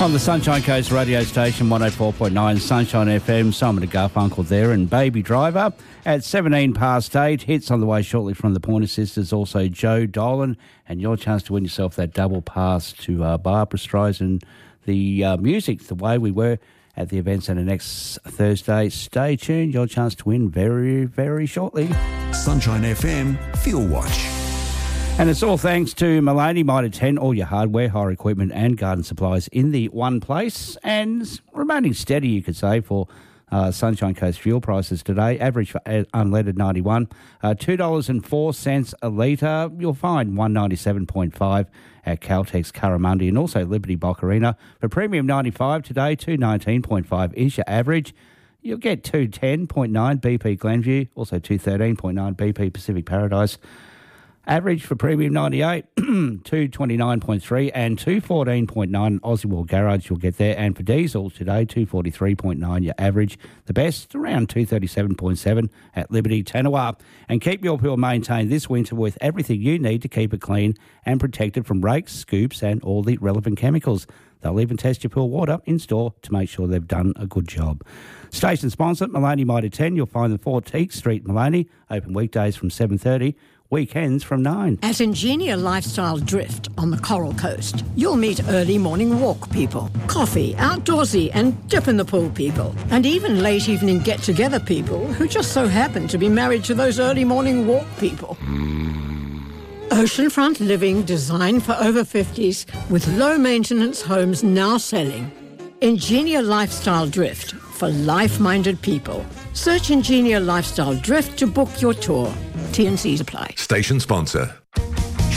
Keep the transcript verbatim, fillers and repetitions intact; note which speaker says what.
Speaker 1: On the Sunshine Coast radio station, one oh four point nine Sunshine F M, Simon and Garfunkel there and Baby Driver at seventeen past eight. Hits on the way shortly from the Pointer Sisters, also Joe Dolan, and your chance to win yourself that double pass to uh, Barbara Streisand, the uh, music, the way we were at the event centre next Thursday. Stay tuned, your chance to win very, very shortly.
Speaker 2: Sunshine F M, Fuel Watch.
Speaker 1: And it's all thanks to Maloney Mitre ten, all your hardware, hire equipment and garden supplies in the one place. And remaining steady, you could say, for uh, Sunshine Coast fuel prices today. Average for unleaded ninety-one, uh, two dollars and four cents a litre. You'll find one ninety-seven point five at Caltex Curramundi and also Liberty Boccarina. For premium ninety-five today, two nineteen point five is your average. You'll get two ten point nine B P Glenview, also two thirteen point nine B P Pacific Paradise. Average for premium ninety-eight, two twenty-nine point three and two fourteen point nine Aussie Wall Garage you'll get there. And for diesel today, two forty-three point nine your average. The best around two thirty-seven point seven at Liberty Tanawa. And keep your pool maintained this winter with everything you need to keep it clean and protected from rakes, scoops and all the relevant chemicals. They'll even test your pool water in store to make sure they've done a good job. Station sponsor, Maloney Mitre ten. You'll find them four Teak Street, Maloney. Open weekdays from seven thirty. Weekends from nine.
Speaker 3: At Ingenia Lifestyle Drift on the Coral Coast, you'll meet early morning walk people, coffee, outdoorsy and dip in the pool people, and even late evening get-together people who just so happen to be married to those early morning walk people. Oceanfront living designed for over fifties with low-maintenance homes now selling. Ingenia Lifestyle Drift for life-minded people. Search Ingenia Lifestyle Drift to book your tour. T and C's apply.
Speaker 2: Station sponsor.